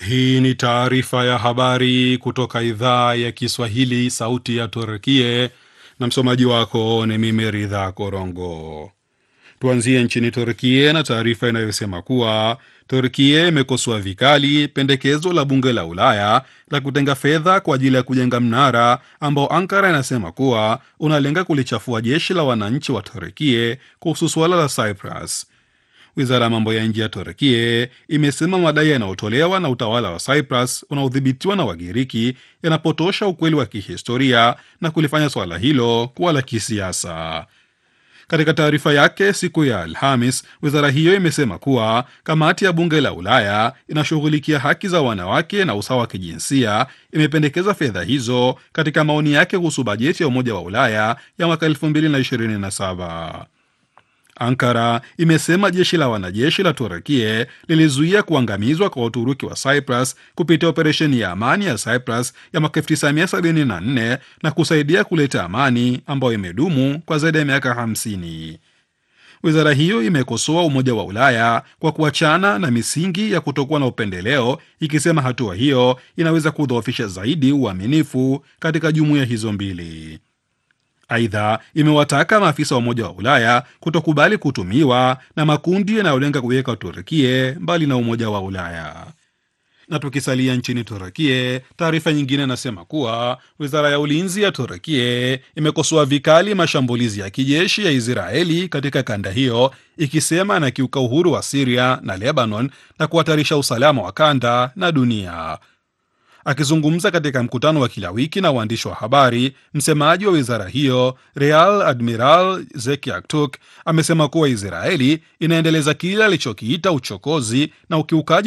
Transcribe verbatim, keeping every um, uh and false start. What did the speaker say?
Hii ni taarifa ya habari kutoka idhaa ya Kiswahili, sauti ya Turkie, na msomaji wako ni mimi Ridha Korongo. Tuanzie nchini Turkie na taarifa inayosema kuwa Turkie imekosoa vikali pendekezo la bunge la Ulaya la kutenga fedha kwa ajili ya kujenga mnara ambao Ankara inasema kuwa unalenga kulichafua jeshi la wananchi wa Turkie kuhusu suala la Cyprus. Wizara ya mambo ya nje ya Turkie imesema madai yanayotolewa na utawala wa Cyprus unaodhibitiwa na Wagiriki yanapotosha ukweli wa kihistoria na kulifanya swala hilo kuwa la kisiasa. Katika taarifa yake siku ya Alhamis, wizara hiyo imesema kuwa kamati ya bunge la Ulaya inashughulikia haki za wanawake na usawa wa kijinsia imependekeza fedha hizo katika maoni yake kuhusu bajeti ya Umoja wa Ulaya ya mwaka elfu mbili na ishirini na saba. Ankara imesema jeshi la wanajeshi la Turkie lilizuia kuangamizwa kwa Waturuki wa Cyprus kupitia operesheni ya amani ya Cyprus ya mwaka elfu tisa mia sabini na nne na kusaidia kuleta amani ambayo imedumu kwa zaidi ya miaka hamsini. Wizara hiyo imekosoa Umoja wa Ulaya kwa kuachana na misingi ya kutokuwa na upendeleo, ikisema hatua hiyo inaweza kudhoofisha zaidi uaminifu katika jumuiya hizo mbili. Aidha, imewataka maafisa wa Umoja wa Ulaya kutokubali kutumiwa na makundi yanayolenga kuiweka Turkie mbali na Umoja wa Ulaya. Na tukisalia nchini Turkie, taarifa nyingine inasema kuwa wizara ya ulinzi ya Turkie imekosoa vikali mashambulizi ya kijeshi ya Israeli katika kanda hiyo, ikisema anakiuka uhuru wa Syria na Lebanon na kuhatarisha usalama wa kanda na dunia. Akizungumza katika mkutano wa kila wiki na waandishi wa habari, msemaji wa wizara hiyo Real Admiral Zeki Aktuk amesema kuwa Israeli inaendeleza kile alichokiita uchokozi na ukiukaji